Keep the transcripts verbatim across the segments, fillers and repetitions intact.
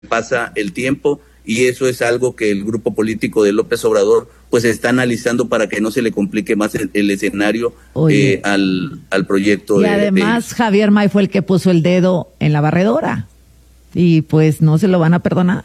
pasa el tiempo, y eso es algo que el grupo político de López Obrador pues está analizando para que no se le complique más el, el escenario eh, al, al proyecto. Y de, además de... Javier May fue el que puso el dedo en la barredora y pues no se lo van a perdonar.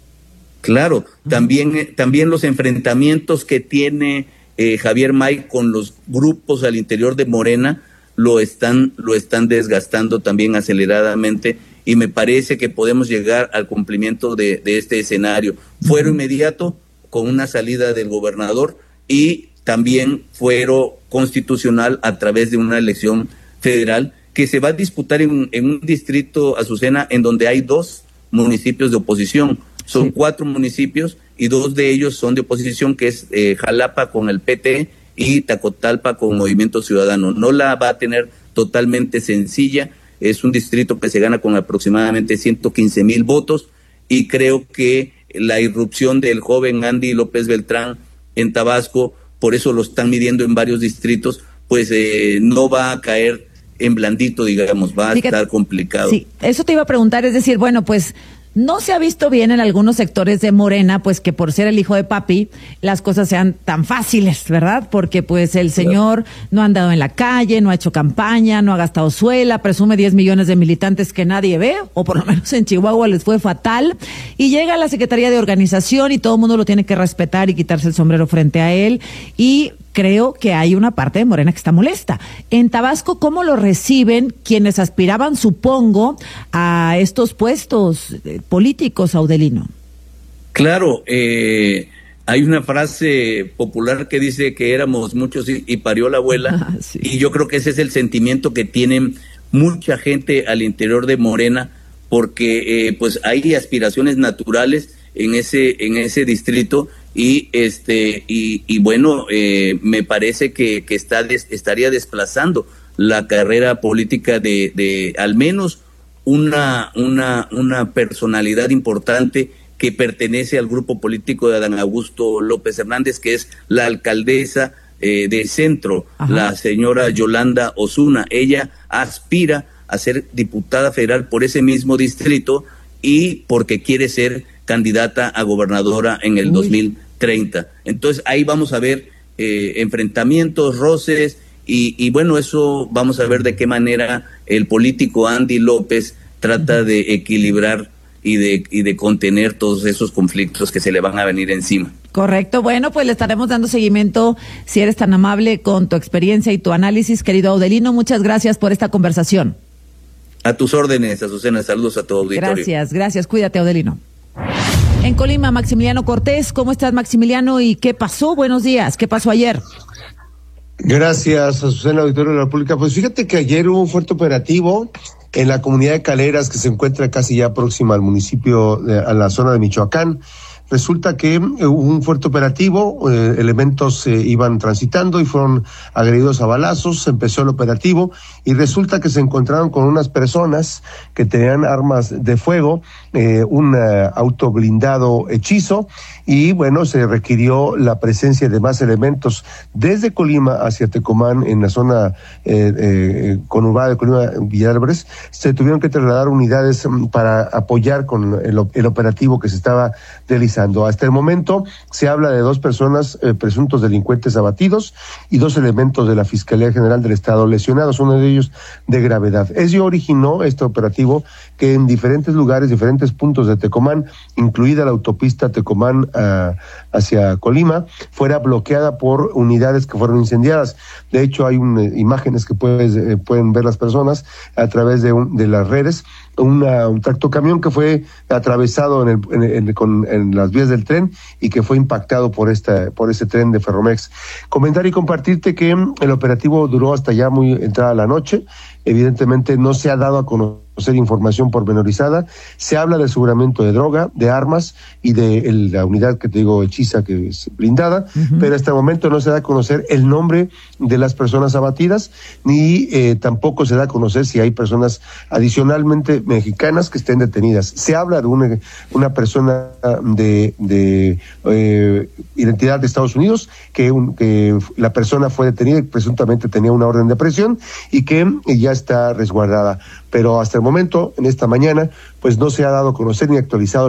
Claro, también, eh, también los enfrentamientos que tiene eh, Javier May con los grupos al interior de Morena lo están, lo están desgastando también aceleradamente, y me parece que podemos llegar al cumplimiento de, de este escenario. Fuero inmediato con una salida del gobernador y también fuero constitucional a través de una elección federal que se va a disputar en, en un distrito, Azucena, en donde hay dos municipios de oposición. Son sí. cuatro municipios y dos de ellos son de oposición, que es eh, Jalapa con el P T y Tacotalpa con Movimiento Ciudadano. No la va a tener totalmente sencilla. Es un distrito que se gana con aproximadamente ciento quince mil votos, y creo que la irrupción del joven Andy López Beltrán en Tabasco, por eso lo están midiendo en varios distritos, pues eh, no va a caer en blandito, digamos, va a Fíjate, estar complicado. Sí, eso te iba a preguntar, es decir, bueno, pues no se ha visto bien en algunos sectores de Morena, pues que por ser el hijo de papi, las cosas sean tan fáciles, ¿verdad? Porque pues el señor no ha andado en la calle, no ha hecho campaña, no ha gastado suela, presume diez millones de militantes que nadie ve, o por lo menos en Chihuahua les fue fatal, y llega a la Secretaría de Organización y todo el mundo lo tiene que respetar y quitarse el sombrero frente a él, y creo que hay una parte de Morena que está molesta. En Tabasco, ¿cómo lo reciben quienes aspiraban, supongo, a estos puestos políticos, Audelino? Claro, eh, hay una frase popular que dice que éramos muchos y, y parió la abuela, ah, sí. y yo creo que ese es el sentimiento que tienen mucha gente al interior de Morena, porque eh, pues hay aspiraciones naturales en ese en ese distrito, y este y, y bueno eh, me parece que, que está des, estaría desplazando la carrera política de, de al menos una una una personalidad importante que pertenece al grupo político de Adán Augusto López Hernández, que es la alcaldesa eh, de Centro, Ajá. la señora Yolanda Osuna. Ella aspira a ser diputada federal por ese mismo distrito, y porque quiere ser candidata a gobernadora en el Uy. dos mil treinta. Entonces ahí vamos a ver eh, enfrentamientos, roces, y, y bueno, eso vamos a ver de qué manera el político Andy López trata de equilibrar y de, y de contener todos esos conflictos que se le van a venir encima. Correcto, bueno, pues le estaremos dando seguimiento, si eres tan amable, con tu experiencia y tu análisis, querido Audelino. Muchas gracias por esta conversación. A tus órdenes, Azucena, saludos a tu auditorio. Gracias, gracias, cuídate, Audelino. En Colima, Maximiliano Cortés, ¿cómo estás, Maximiliano? ¿Y qué pasó? Buenos días, ¿qué pasó ayer? Gracias, Azucena, auditorio de la República. Pues fíjate que ayer hubo un fuerte operativo en la comunidad de Caleras, que se encuentra casi ya próxima al municipio, de, a la zona de Michoacán. Resulta que hubo un fuerte operativo, eh, elementos eh, iban transitando y fueron agredidos a balazos, empezó el operativo y resulta que se encontraron con unas personas que tenían armas de fuego, eh, un uh, auto blindado hechizo, y bueno, se requirió la presencia de más elementos desde Colima hacia Tecomán, en la zona eh, eh, conurbada de Colima, Villalbres. Se tuvieron que trasladar unidades para apoyar con el, el operativo que se estaba realizando. Hasta el momento se habla de dos personas, eh, presuntos delincuentes abatidos, y dos elementos de la Fiscalía General del Estado lesionados, uno de ellos de gravedad. Ello originó este operativo que en diferentes lugares, diferentes puntos de Tecomán, incluida la autopista Tecomán uh, hacia Colima, fuera bloqueada por unidades que fueron incendiadas. De hecho, hay un, eh, imágenes que puedes, eh, pueden ver las personas a través de, un, de las redes. Una, un tractocamión que fue atravesado en, el, en, en, con, en las vías del tren y que fue impactado por esta por ese tren de Ferromex. Comentar y compartirte que el operativo duró hasta ya muy entrada la noche. Evidentemente no se ha dado a conocer información pormenorizada. Se habla de aseguramiento de droga, de armas y de el, la unidad que te digo hechiza, que es blindada, uh-huh. pero hasta el momento no se da a conocer el nombre de las personas abatidas, ni eh, tampoco se da a conocer si hay personas adicionalmente mexicanas que estén detenidas. Se habla de una, una persona de, de eh, identidad de Estados Unidos, que, un, que la persona fue detenida y presuntamente tenía una orden de aprehensión y que ya está resguardada, pero hasta el momento momento, en esta mañana, pues no se ha dado a conocer ni actualizado